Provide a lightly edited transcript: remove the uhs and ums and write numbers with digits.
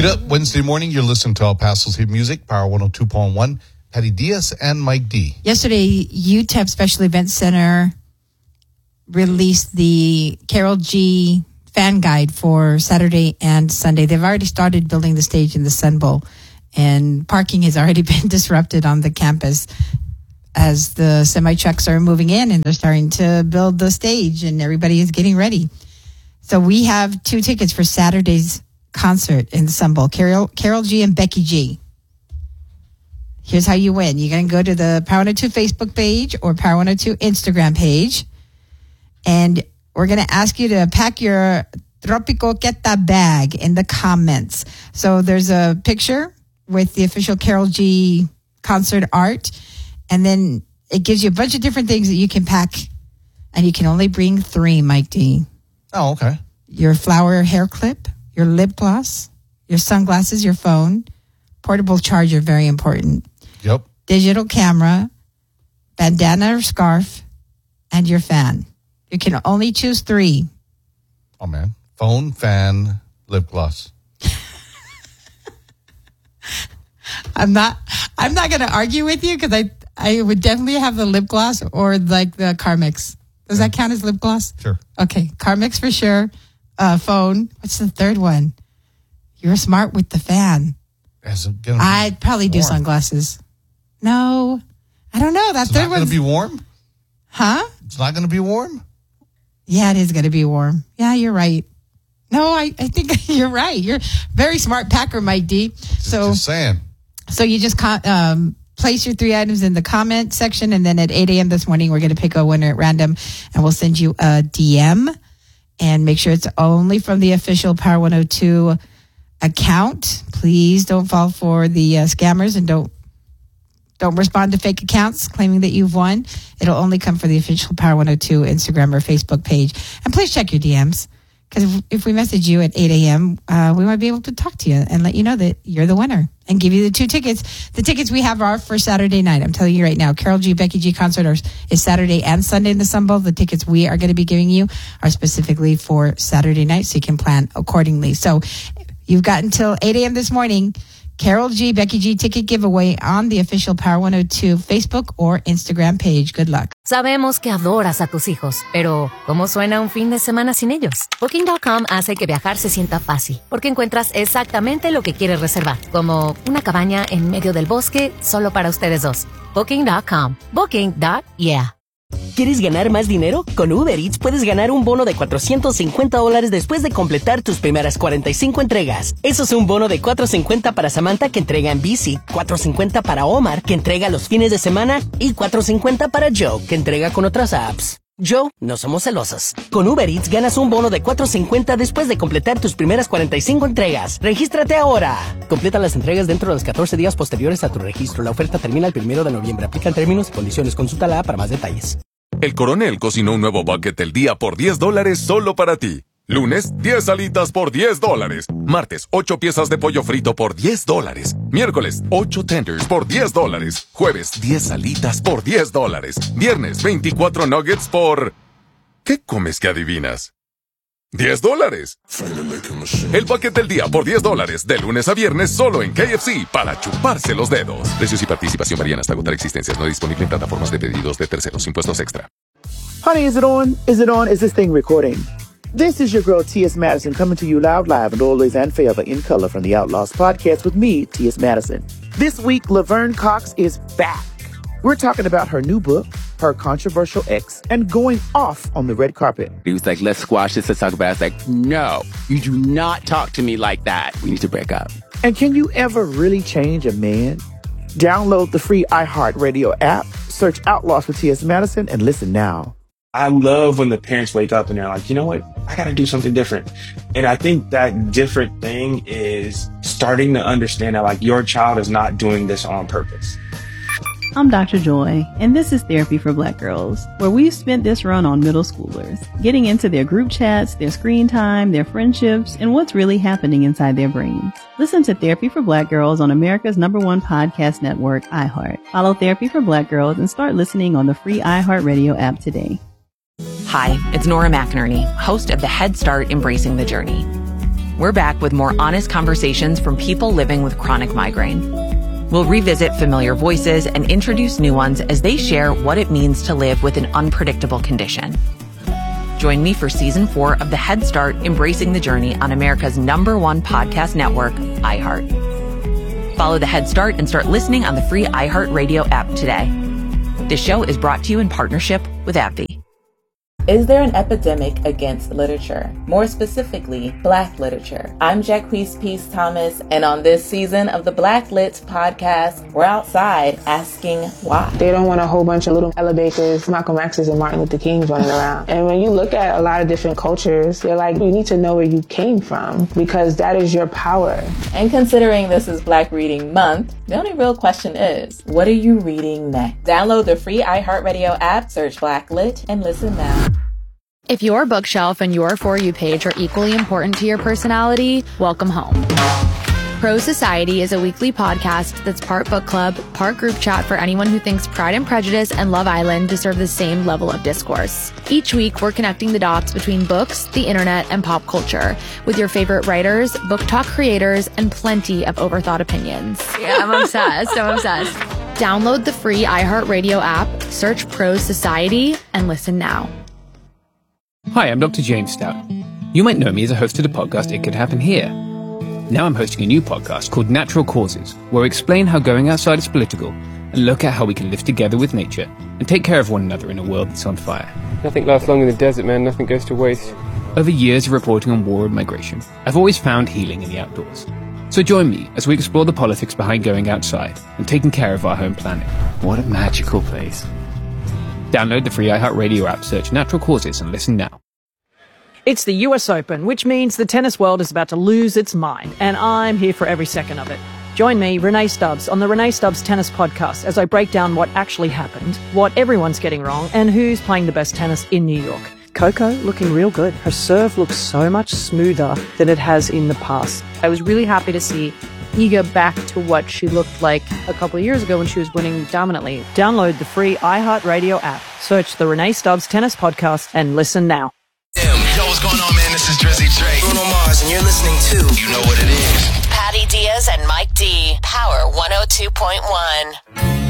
Get up Wednesday morning. You're listening to El Paso's Hit Music, Power 102.1. Patty Diaz and Mike D. Yesterday, UTEP Special Events Center released the Carol G fan guide for Saturday and Sunday. They've already started building the stage in the Sun Bowl, and parking has already been disrupted on the campus as the semi-trucks are moving in and they're starting to build the stage and everybody is getting ready. So we have 2 tickets for Saturday's concert in the Sun Bowl. Carol G and Becky G. Here's how you win. You're going to go to the Power 102 Facebook page or Power 102 Instagram page, and we're going to ask you to pack your Tropico Queta bag in the comments. So there's a picture with the official Carol G concert art, and then it gives you a bunch of different things that you can pack, and you can only bring 3, Mike D. Oh, okay. Your flower hair clip, your lip gloss, your sunglasses, your phone, portable charger, very important. Yep. Digital camera, bandana or scarf, and your fan. You can only choose 3. Oh, man. Phone, fan, lip gloss. I'm not going to argue with you because I would definitely have the lip gloss or like the Carmex. Does that count as lip gloss? Sure. Okay. Carmex for sure. Phone. What's the third one? You're smart with the fan. I'd probably do sunglasses. No, I don't know. That third one's going to be warm? Huh? It's not going to be warm? Yeah, it is going to be warm. Yeah, you're right. No, I think you're right. You're very smart packer, Mike D. Just saying. So you just place your 3 items in the comment section, and then at 8 a.m. this morning, we're going to pick a winner at random, and we'll send you a DM. And make sure it's only from the official Power 102 account. Please don't fall for the scammers, and don't respond to fake accounts claiming that you've won. It'll only come from the official Power 102 Instagram or Facebook page. And please check your DMs, because if we message you at 8 a.m., we might be able to talk to you and let you know that you're the winner and give you the 2 tickets. The tickets we have are for Saturday night. I'm telling you right now, Carol G, Becky G concert is Saturday and Sunday in the Sun Bowl. The tickets we are going to be giving you are specifically for Saturday night, so you can plan accordingly. So you've got until 8 a.m. this morning. Carol G, Becky G ticket giveaway on the official Power 102 Facebook or Instagram page. Good luck. Sabemos que adoras a tus hijos, pero ¿cómo suena un fin de semana sin ellos? Booking.com hace que viajar se sienta fácil, porque encuentras exactamente lo que quieres reservar, como una cabaña en medio del bosque solo para ustedes dos. Booking.com. Booking.yeah. ¿Quieres ganar más dinero? Con Uber Eats puedes ganar un bono de $450 después de completar tus primeras 45 entregas. Eso es un bono de $450 para Samantha, que entrega en bici, $450 para Omar, que entrega los fines de semana, y $450 para Joe, que entrega con otras apps. Joe, no somos celosos. Con Uber Eats ganas un bono de $450 después de completar tus primeras 45 entregas. ¡Regístrate ahora! Completa las entregas dentro de los 14 días posteriores a tu registro. La oferta termina el 1 de noviembre. Aplican términos y condiciones. Consulta la app para más detalles. El Coronel cocinó un nuevo bucket del día por $10 solo para ti. Lunes, 10 alitas por $10. Martes, 8 piezas de pollo frito por $10. Miércoles, 8 tenders por $10. Jueves, 10 alitas por $10. Viernes, 24 nuggets por... ¿Qué comes que adivinas? $10. El bucket del día por $10, de lunes a viernes solo en KFC, para chuparse los dedos. Precios y participación varían hasta agotar existencias. No disponible en plataformas de pedidos de terceros. Impuestos extra. Honey, is it on? Is it on? Is this thing recording? This is your girl, T.S. Madison, coming to you loud, live, and always and forever in color from the Outlaws podcast with me, T.S. Madison. This week, Laverne Cox is back. We're talking about her new book, her controversial ex, and going off on the red carpet. He was like, let's squash this, let's talk about it. I was like, no, you do not talk to me like that. We need to break up. And can you ever really change a man? Download the free iHeartRadio app, search Outlaws for T.S. Madison, and listen now. I love when the parents wake up and they're like, you know what? I got to do something different. And I think that different thing is starting to understand that, like, your child is not doing this on purpose. I'm Dr. Joy, and this is Therapy for Black Girls, where we've spent this run on middle schoolers, getting into their group chats, their screen time, their friendships, and what's really happening inside their brains. Listen to Therapy for Black Girls on America's #1 podcast network, iHeart. Follow Therapy for Black Girls and start listening on the free iHeartRadio app today. Hi, it's Nora McInerney, host of the Head Start Embracing the Journey. we're back with more honest conversations from people living with chronic migraine. We'll revisit familiar voices and introduce new ones as they share what it means to live with an unpredictable condition. Join me for Season 4 of the Head Start Embracing the Journey on America's #1 podcast network, iHeart. Follow the Head Start and start listening on the free iHeartRadio app today. This show is brought to you in partnership with AbbVie. Is there an epidemic against literature? More specifically, Black literature. I'm Jacquees Peace Thomas, and on this season of the Black Lit podcast, we're outside asking why. They don't want a whole bunch of little Ella Bakers, Malcolm X's, and Martin Luther Kings running around. And when you look at a lot of different cultures, they're like, you need to know where you came from, because that is your power. And considering this is Black Reading Month, the only real question is, what are you reading next? Download the free iHeartRadio app, search Black Lit, and listen now. If your bookshelf and your For You page are equally important to your personality, welcome home. Prose Society is a weekly podcast that's part book club, part group chat for anyone who thinks Pride and Prejudice and Love Island deserve the same level of discourse. Each week, we're connecting the dots between books, the internet, and pop culture with your favorite writers, book talk creators, and plenty of overthought opinions. Yeah, I'm obsessed. Download the free iHeartRadio app, search Prose Society, and listen now. Hi, I'm Dr. James Stout. You might know me as a host of the podcast It Could Happen Here. Now I'm hosting a new podcast called Natural Causes, where I explain how going outside is political and look at how we can live together with nature and take care of one another in a world that's on fire. Nothing lasts long in the desert, man. Nothing goes to waste. Over years of reporting on war and migration, I've always found healing in the outdoors. So join me as we explore the politics behind going outside and taking care of our home planet. What a magical place. Download the free iHeartRadio app, search Natural Causes, and listen now. It's the US Open, which means the tennis world is about to lose its mind, and I'm here for every second of it. Join me, Renee Stubbs, on the Renee Stubbs Tennis Podcast as I break down what actually happened, what everyone's getting wrong, and who's playing the best tennis in New York. Coco looking real good. Her serve looks so much smoother than it has in the past. I was really happy to see Iga back to what she looked like a couple of years ago when she was winning dominantly. Download the free iHeartRadio app. Search the Renee Stubbs Tennis Podcast and listen now. Yo, what's going on, man? This is Drizzy Drake. Bruno Mars, and you're listening to You Know What It Is. Patty Diaz and Mike D. Power 102.1.